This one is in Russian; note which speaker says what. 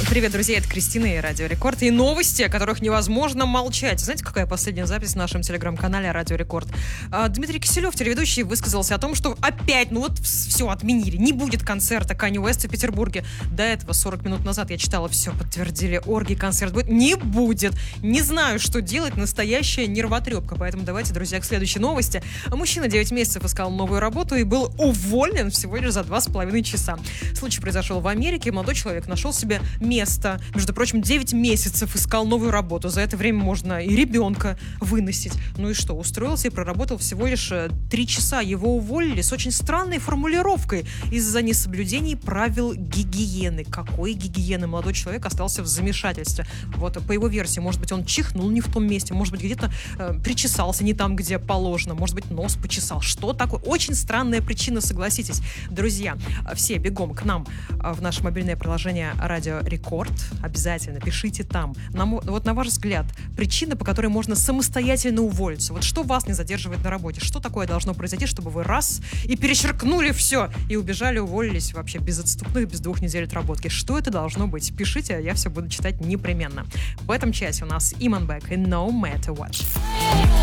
Speaker 1: Привет, друзья, это Кристина и Радио Рекорд. И новости, о которых невозможно молчать. Знаете, какая последняя запись в нашем телеграм-канале Радио Рекорд? Дмитрий Киселев, телеведущий, высказался о том, что опять, все отменили. Не будет концерта Канье Уэста в Петербурге. До этого 40 минут назад я читала, все подтвердили, оргий концерт будет. Не будет. Не знаю, что делать, настоящая нервотрепка. Поэтому давайте, друзья, к следующей новости. Мужчина 9 месяцев искал новую работу и был уволен всего лишь за 2,5 часа. Случай произошел в Америке. Молодой человек нашел себе место. Между прочим, 9 месяцев искал новую работу. За это время можно и ребенка выносить. Ну и что, устроился и проработал всего лишь 3 часа. Его уволили с очень странной формулировкой из-за несоблюдений правил гигиены. Какой гигиены? Молодой человек остался в замешательстве. Вот, по его версии, может быть, он чихнул не в том месте, может быть, где-то причесался не там, где положено, может быть, нос почесал. Что такое? Очень странная причина, согласитесь. Друзья, все бегом к нам в наше мобильное приложение Радио Рекорд. Обязательно пишите там. Вот на ваш взгляд, причина, по которой можно самостоятельно уволиться. Вот что вас не задерживает на работе? Что такое должно произойти, чтобы вы раз и перечеркнули все и убежали, уволились вообще без отступных, без 2 недель отработки? Что это должно быть? Пишите, я все буду читать непременно. В этом часе у нас Iman Beck и No Matter What.